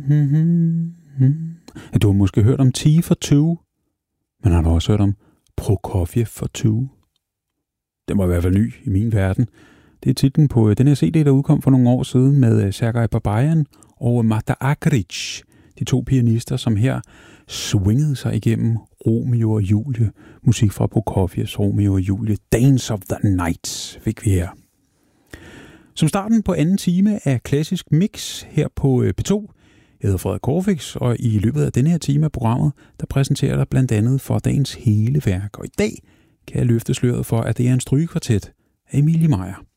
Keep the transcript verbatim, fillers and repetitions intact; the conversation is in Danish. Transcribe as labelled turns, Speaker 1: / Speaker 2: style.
Speaker 1: Ja, du har måske hørt om Tea for Two, men har du også hørt om Prokofjev for Two? Den var i hvert fald ny i min verden. Det er titlen på den her C D, der udkom for nogle år siden med Sergej Babayan og Marta Akric, de to pianister, som her swingede sig igennem Romeo og Julie. Musik fra Prokofjevs Romeo og Julie. Dance of the Night fik vi her. Som starten på anden time af Klassisk Mix her på P to. Jeg hedder Frederik Corfix, og i løbet af denne her time af programmet, der præsenterer jeg blandt andet for dagens hele værk. Og i dag kan jeg løfte sløret for, at det er en strygekvartet af Emilie Meier.